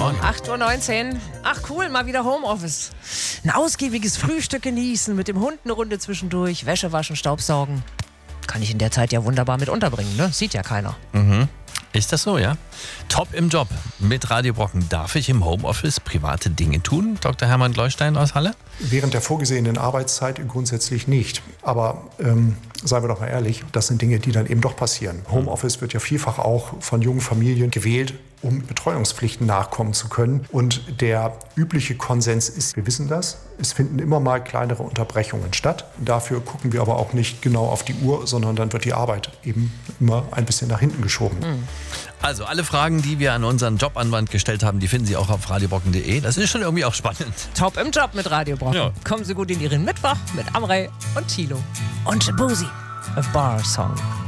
Morgen. 8:19 Uhr. Ach cool, mal wieder Homeoffice. Ein ausgiebiges Frühstück genießen, mit dem Hund eine Runde zwischendurch, Wäsche waschen, Staubsaugen. Kann ich in der Zeit ja wunderbar mit unterbringen, ne? Sieht ja keiner. Ist das so, ja? Top im Job. Mit Radio Brocken darf ich im Homeoffice private Dinge tun? Dr. Hermann Gleustein aus Halle? Während der vorgesehenen Arbeitszeit grundsätzlich nicht. Aber seien wir doch mal ehrlich, das sind Dinge, die dann eben doch passieren. Homeoffice wird ja vielfach auch von jungen Familien gewählt, um Betreuungspflichten nachkommen zu können. Und der übliche Konsens ist, wir wissen das, es finden immer mal kleinere Unterbrechungen statt. Dafür gucken wir aber auch nicht genau auf die Uhr, sondern dann wird die Arbeit eben immer ein bisschen nach hinten geschoben. Also alle Fragen, die wir an unseren Jobanwand gestellt haben, die finden Sie auch auf radiobrocken.de. Das ist schon irgendwie auch spannend. Top im Job mit Radio Brocken. Ja. Kommen Sie gut in Ihren Mittwoch mit Amrei und Thilo. Und Shabuzi, a Bar Song.